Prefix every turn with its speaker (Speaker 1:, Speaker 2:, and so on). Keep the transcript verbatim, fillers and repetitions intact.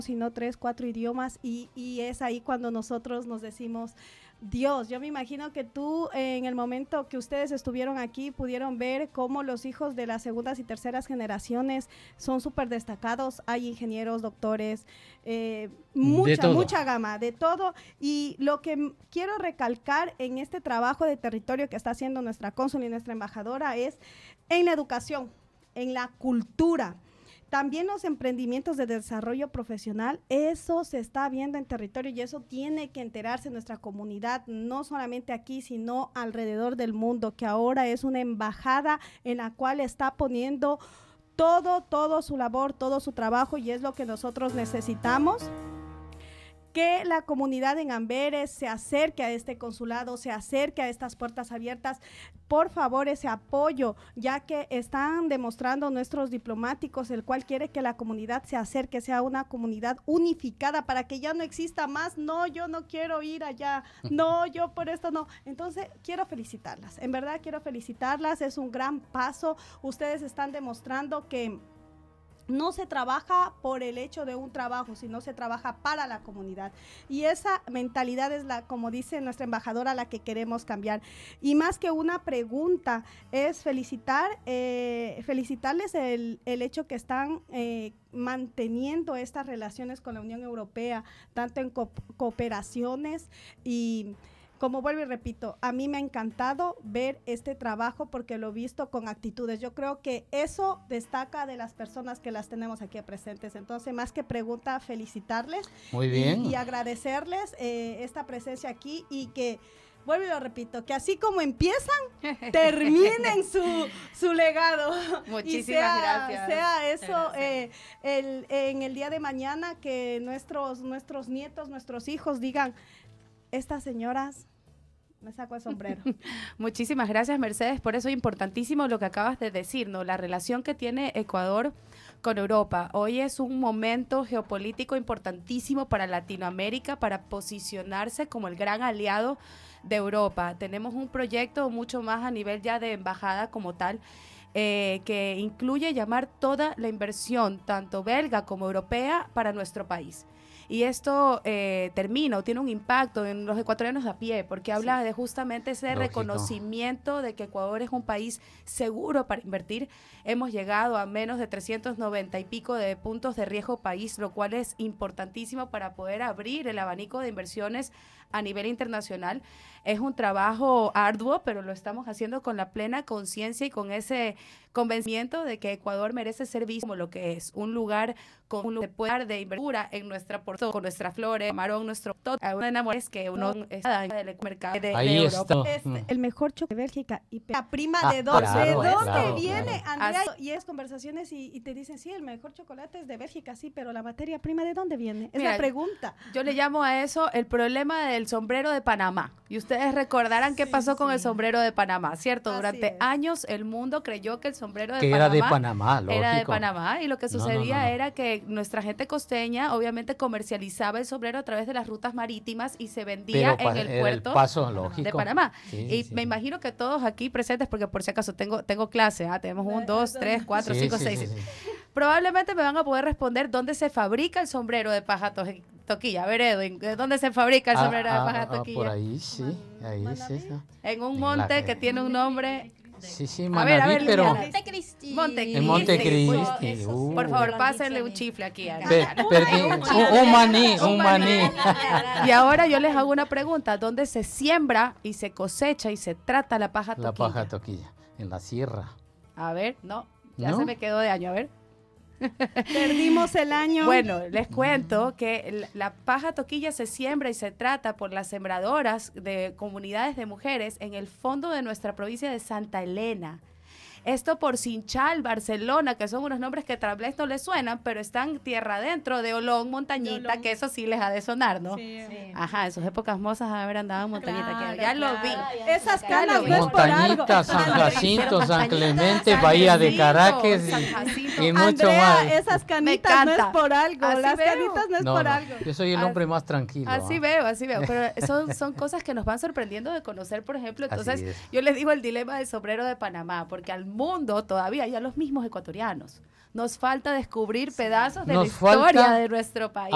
Speaker 1: sino tres, cuatro idiomas, y, y es ahí cuando nosotros nos decimos, Dios, yo me imagino que tú eh, en el momento que ustedes estuvieron aquí pudieron ver cómo los hijos de las segundas y terceras generaciones son súper destacados, hay ingenieros, doctores, eh, mucha, mucha gama, de todo, y lo que m- quiero recalcar en este trabajo de territorio que está haciendo nuestra cónsul y nuestra embajadora es en la educación, en la cultura. También los emprendimientos de desarrollo profesional, eso se está viendo en territorio y eso tiene que enterarse nuestra comunidad, no solamente aquí, sino alrededor del mundo, que ahora es una embajada en la cual está poniendo todo, todo su labor, todo su trabajo, y es lo que nosotros necesitamos. Que la comunidad en Amberes se acerque a este consulado, se acerque a estas puertas abiertas, por favor, ese apoyo, ya que están demostrando nuestros diplomáticos, el cual quiere que la comunidad se acerque, sea una comunidad unificada para que ya no exista más, no, yo no quiero ir allá, no, yo por esto no. Entonces, quiero felicitarlas, en verdad quiero felicitarlas, es un gran paso, ustedes están demostrando que no se trabaja por el hecho de un trabajo, sino se trabaja para la comunidad. Y esa mentalidad es la, como dice nuestra embajadora, la que queremos cambiar. Y más que una pregunta, es felicitar, eh, felicitarles el, el hecho que están eh, manteniendo estas relaciones con la Unión Europea, tanto en co- cooperaciones y... Como vuelvo y repito, a mí me ha encantado ver este trabajo porque lo he visto con actitudes. Yo creo que eso destaca de las personas que las tenemos aquí presentes. Entonces, más que pregunta, felicitarles.
Speaker 2: Muy bien.
Speaker 1: Y, y agradecerles eh, esta presencia aquí y que, vuelvo y lo repito, que así como empiezan, terminen su, su legado.
Speaker 3: Muchísimas
Speaker 1: y sea,
Speaker 3: gracias.
Speaker 1: Sea eso eh, el, en el día de mañana que nuestros, nuestros nietos, nuestros hijos digan, estas señoras... Me saco el sombrero.
Speaker 3: Muchísimas gracias, Mercedes. Por eso es importantísimo lo que acabas de decir, ¿no? La relación que tiene Ecuador con Europa. Hoy es un momento geopolítico importantísimo para Latinoamérica, para posicionarse como el gran aliado de Europa. Tenemos un proyecto mucho más a nivel ya de embajada como tal, eh, que incluye llamar toda la inversión, tanto belga como europea, para nuestro país. Y esto eh, termina o tiene un impacto en los ecuatorianos a pie, porque habla sí. de justamente ese Lógico. reconocimiento de que Ecuador es un país seguro para invertir. Hemos llegado a menos de trescientos noventa y pico de puntos de riesgo país, lo cual es importantísimo para poder abrir el abanico de inversiones a nivel internacional. Es un trabajo arduo, pero lo estamos haciendo con la plena conciencia y con ese convencimiento de que Ecuador merece ser visto como lo que es, un lugar con un lugar de inversión en nuestra porto, con nuestras flores, marón, nuestro todo, una enamores que uno está en el mercado de,
Speaker 2: Ahí
Speaker 3: de
Speaker 2: está.
Speaker 3: Europa.
Speaker 1: Es el mejor chocolate de Bélgica. Y la prima
Speaker 2: ah,
Speaker 1: de dónde,
Speaker 2: claro,
Speaker 1: ¿de dónde
Speaker 2: claro,
Speaker 1: viene,
Speaker 2: claro.
Speaker 1: Andrea? Y es conversaciones y, y te dicen, sí, el mejor chocolate es de Bélgica, sí, pero la materia prima, ¿de dónde viene? Es
Speaker 3: Mira,
Speaker 1: la pregunta.
Speaker 3: Yo le llamo a eso el problema del sombrero de Panamá. Y ustedes recordarán qué
Speaker 1: Sí,
Speaker 3: pasó con
Speaker 1: sí.
Speaker 3: el sombrero de Panamá, ¿cierto?
Speaker 1: Así
Speaker 3: Durante
Speaker 1: es.
Speaker 3: años el mundo creyó que el sombrero de
Speaker 2: que
Speaker 3: Panamá
Speaker 2: era de Panamá, lógico.
Speaker 3: era de Panamá, y lo que sucedía
Speaker 2: no, no, no.
Speaker 3: era que nuestra gente costeña obviamente comercializaba el sombrero a través de las rutas marítimas y se vendía
Speaker 2: Pero
Speaker 3: en el
Speaker 2: era
Speaker 3: puerto
Speaker 2: el paso lógico.
Speaker 3: de Panamá.
Speaker 2: Sí,
Speaker 3: y
Speaker 2: sí,
Speaker 3: me
Speaker 2: sí.
Speaker 3: imagino que todos aquí presentes, porque por si acaso tengo, tengo clase, ¿ah? Tenemos un, dos, tres, cuatro,
Speaker 2: Sí,
Speaker 3: cinco,
Speaker 2: sí,
Speaker 3: seis.
Speaker 2: sí, sí.
Speaker 3: Probablemente me van a poder responder dónde se fabrica el sombrero de paja to- toquilla. A ver, Edwin, ¿dónde se fabrica el
Speaker 2: Ah,
Speaker 3: sombrero de
Speaker 2: ah,
Speaker 3: paja
Speaker 2: ah,
Speaker 3: toquilla?
Speaker 2: por ahí sí, ahí sí. sí.
Speaker 3: En un
Speaker 2: En
Speaker 3: monte
Speaker 2: la-
Speaker 3: que tiene un nombre...
Speaker 2: Sí, sí,
Speaker 3: A ver, a
Speaker 2: Manaví,
Speaker 3: ver,
Speaker 2: pero
Speaker 3: Liliana.
Speaker 4: Montecristi.
Speaker 3: Montecristi.
Speaker 2: en Montecristi.
Speaker 4: Eso
Speaker 2: uh.
Speaker 4: sí.
Speaker 3: Por favor,
Speaker 4: Lo han
Speaker 3: pásenle
Speaker 4: dicho
Speaker 3: un
Speaker 4: a mí.
Speaker 3: chifle aquí. a
Speaker 2: Pe-
Speaker 3: Liliana.
Speaker 2: perdí, un, un maní, un maní.
Speaker 3: Y ahora yo les hago una pregunta. ¿Dónde se siembra y se cosecha y se trata la paja toquilla?
Speaker 2: La paja toquilla, en la sierra.
Speaker 3: A ver, no, ya
Speaker 2: ¿No?
Speaker 3: se me quedó de año, a ver.
Speaker 1: Perdimos el año.
Speaker 3: Bueno, les cuento que el- la paja toquilla se siembra y se trata por las sembradoras de comunidades de mujeres en el fondo de nuestra provincia de Santa Elena. Esto por Sinchal, Barcelona, que son unos nombres que tal vez no les suenan, pero están tierra adentro de Olón, Montañita,
Speaker 1: De Olón.
Speaker 3: que eso sí les ha de sonar, ¿no?
Speaker 1: Sí.
Speaker 4: Sí.
Speaker 3: Ajá, en sus épocas mozas haber andado en Montañita,
Speaker 4: Claro,
Speaker 3: que ya lo vi.
Speaker 4: claro.
Speaker 1: Esas canas
Speaker 3: lo
Speaker 1: no es por algo.
Speaker 2: Montañita, San Jacinto, San
Speaker 3: Montañita,
Speaker 2: Clemente,
Speaker 3: San
Speaker 2: Bahía de
Speaker 3: Jacinto,
Speaker 2: Caracas
Speaker 3: San
Speaker 2: y,
Speaker 3: Jacinto.
Speaker 2: y mucho
Speaker 1: Andrea,
Speaker 2: más.
Speaker 1: esas canitas no es
Speaker 3: encanta.
Speaker 1: por algo.
Speaker 3: Así
Speaker 1: Las
Speaker 3: veo.
Speaker 1: canitas no es
Speaker 2: No,
Speaker 1: por
Speaker 2: no,
Speaker 1: algo.
Speaker 2: yo soy el
Speaker 3: Así-
Speaker 2: hombre más tranquilo.
Speaker 3: Así
Speaker 2: ¿ah?
Speaker 3: veo, así veo, pero son, son cosas que nos van sorprendiendo de conocer, por ejemplo.
Speaker 2: Así
Speaker 3: Entonces,
Speaker 2: es.
Speaker 3: yo les digo el dilema del sombrero de Panamá, porque al mundo todavía, ya los mismos ecuatorianos, nos falta descubrir pedazos de
Speaker 2: Nos
Speaker 3: la historia
Speaker 2: falta
Speaker 3: de nuestro país.